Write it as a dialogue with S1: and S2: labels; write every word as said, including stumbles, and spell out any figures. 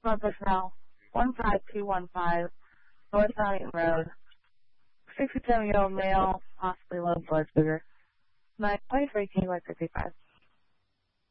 S1: Smart personnel, one five two one five, North Valiant Road, sixty-seven-year-old male, possibly low blood sugar. nine twenty-three, King, like fifty-five.